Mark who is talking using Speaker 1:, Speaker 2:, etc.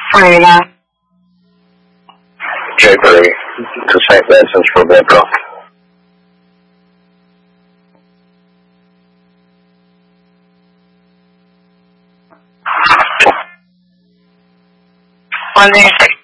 Speaker 1: Marina.
Speaker 2: J3 to St. Vincent's for Bedrock.
Speaker 1: One day.